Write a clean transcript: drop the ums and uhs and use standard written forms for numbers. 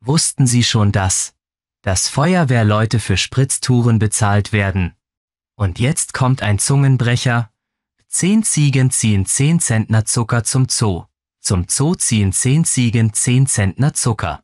Wussten Sie schon dass Feuerwehrleute für Spritztouren bezahlt werden? Und jetzt kommt ein Zungenbrecher. 10 Ziegen ziehen 10 Zentner Zucker zum Zoo. Zum Zoo ziehen 10 Ziegen 10 Zentner Zucker.